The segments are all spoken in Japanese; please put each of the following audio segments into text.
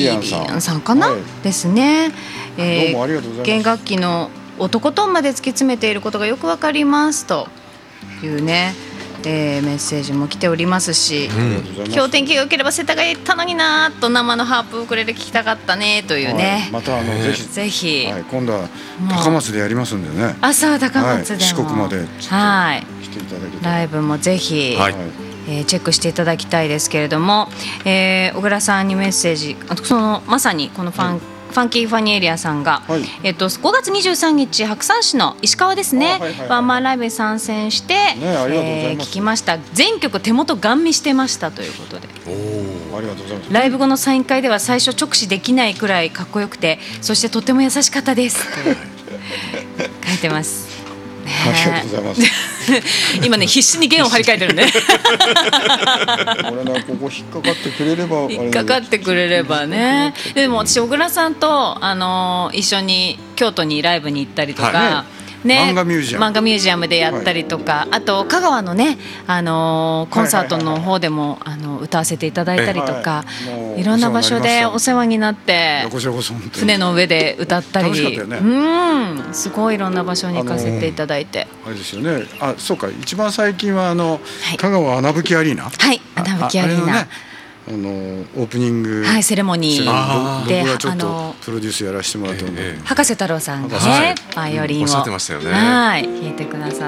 リアンさんかな、 はい、 ですね、 どうもありがとうございます。 弦楽器の男トンまで突き詰めていることがよくわかりますというね、メッセージも来ておりますし、今日天気が良ければ世田谷行ったのになと、生のハープウクレレ聴きたかったねというね、 またぜひ、はい、今度は高松でやりますんでね。 そう高松でも、 四国まで来ていただけたら、 ライブもぜひ、チェックしていただきたいですけれども、小倉さんにメッセージ、まさにこのファンキーファニーエリアさんが、5月23日白山市の石川ですね、ワンマンライブに参戦して、聞きました。全曲手元ガン見してましたということで、 ありがとうございます。 ライブ後のサイン会では最初直視できないくらいかっこよくて、そしてとても優しかったですと書いてます。 ありがとうございます今ね、必死に弦を張り替えてるね俺な、ここ引っかかってくれれば、 引っかかってくれればね。でも私小倉さんと、一緒に京都にライブに行ったりとか、漫画ミュージアムでやったりとか、あと香川のね、コンサートの方でも歌わせていただいたりとか、いろんな場所でお世話になって、船の上で歌ったり、すごいいろんな場所に行かせていただいて、 あれですよね。そうか、一番最近は香川穴吹アリーナ、 穴吹アリーナ、 オープニング、 セレモニーで、 僕がちょっとプロデュースやらせてもらったので、 博士太郎さんがね、バイオリンを弾いてくださった、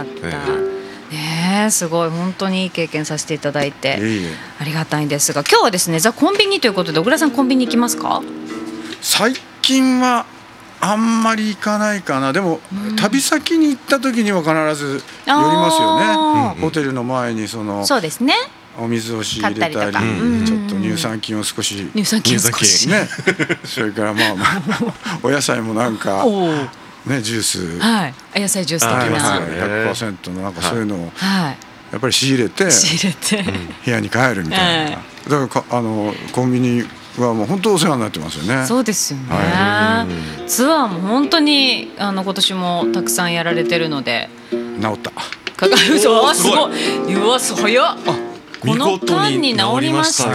すごい本当にいい経験させていただいてありがたいんですが、今日はですね、ザ・コンビニということで、小倉さんコンビニ行きますか？ 最近はあんまり行かないかな。でも、旅先に行った時には必ず寄りますよね。ホテルの前にそうですね、 お水を仕入れたり、ちょっと乳酸菌を少しね、それからお野菜もなんかね、ジュース、 野菜ジュース的な 100% のなんかそういうのをやっぱり仕入れて部屋に帰るみたいな。だからコンビニはもう本当お世話になってますよね。 そうですよね。ツアーも本当に今年もたくさんやられてるので、 治った。 すごい。うわ、早っ。この間に治りました。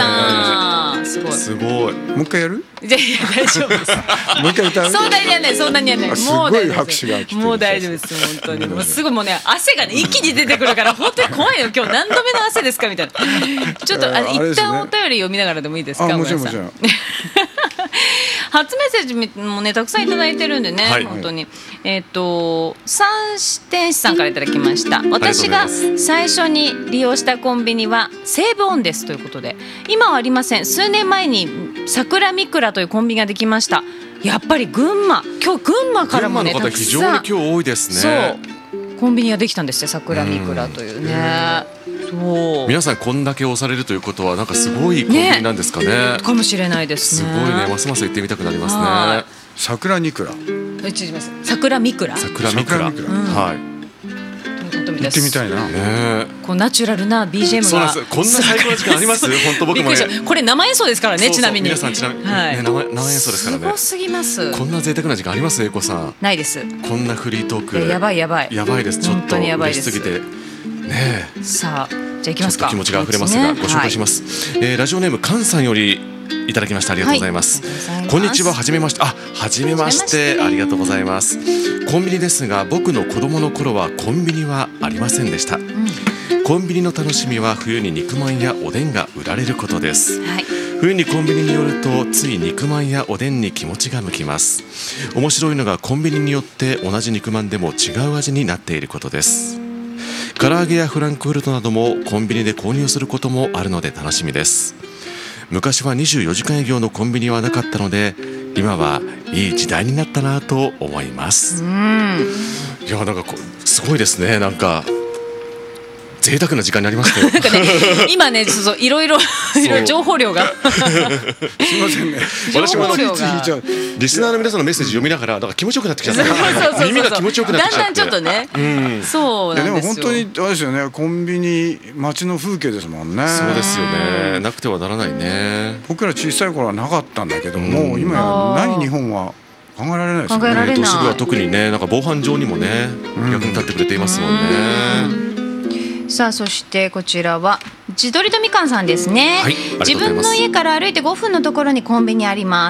すごい。 もう一回やる？ いや大丈夫です。 もう一回歌う？ そんなにやんない。もう大丈夫です。 すごい拍手が来てる。 もう大丈夫です。本当にもうすぐもうね、汗がね一気に出てくるから本当に怖いよ。今日何度目の汗ですかみたいな。ちょっと一旦お便り読みながらでもいいですか？ もちろんもちろん。 初メッセージもねたくさんいただいてるんでね、本当に三天使さんからいただきました。私が最初に利用したコンビニは西武オンですということで、今はありません。数年前に桜みくらというコンビニができました。やっぱり今日群馬からもね、 群馬の方非常に今日多いですね。 そうコンビニができたんですよ、桜みくらというね。そう皆さんこんだけ押されるということはなんかすごいコンビニなんですかね。 かもしれないですね。 すごいね、ますます行ってみたくなりますね。 桜にくら、 桜みくら、 はい、 行ってみたいな。 こうナチュラルな BGM が。 そうなんです。こんな最高な時間あります？本当僕もね。 これ生演奏ですからね。ちなみに皆さん生演奏ですからね。 すごすぎます。 こんな贅沢な時間あります？英子さん。 ないです。 こんなフリートーク。 やばいやばいです。ちょっと嬉しすぎてね。 さあじゃあ行きますか。 気持ちが溢れますがご紹介します。ラジオネームカンさんよりいただきました。ありがとうございます。こんにちは、はじめまして。はじめまして。ありがとうございます。コンビニですが、僕の子供の頃はコンビニはありませんでした。コンビニの楽しみは冬に肉まんやおでんが売られることです。冬にコンビニに寄るとつい肉まんやおでんに気持ちが向きます。面白いのがコンビニによって同じ肉まんでも違う味になっていることです。唐揚げやフランクフルトなどもコンビニで購入することもあるので楽しみです。昔は24時間営業のコンビニはなかったので、今はいい時代になったなと思います。いや、なんかすごいですね。なんか贅沢な時間になりましたよ。 なんかね、今ね、いろいろ情報量がすいませんね。 私もリスナーの皆さんのメッセージ読みながら、なんか気持ちよくなってきちゃった。耳が気持ちよくなってきちゃって。 だんだんちょっとね。そうなんですよ。 でも本当にあれですよね。コンビニ街の風景ですもんね。 そうですよね。なくてはならないね。 僕ら小さい頃はなかったんだけども、今やない日本は考えられないですよね。 都市部は特にね、なんか防犯上にもね、役に立ってくれていますもんね。 さあ、そしてこちらは地鶏とみかんさんですね。自分の家から歩いて5分のところにコンビニあります。